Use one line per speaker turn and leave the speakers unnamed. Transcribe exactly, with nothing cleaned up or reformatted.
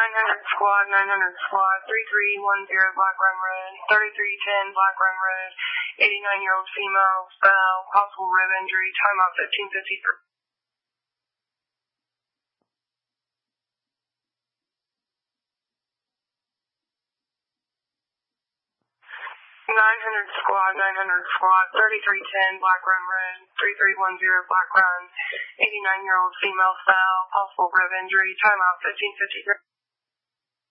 nine hundred squad, nine hundred squad, three three one zero Black Run Road, thirty-three ten Black Run Road, eighty-nine-year-old female, fell, possible rib injury, timeout fifteen fifty-three. nine hundred squad, nine hundred squad, thirty-three ten Black Run Road, three three one zero Black Run, eighty-nine-year-old female, fell, possible rib injury, timeout fifteen fifty-three.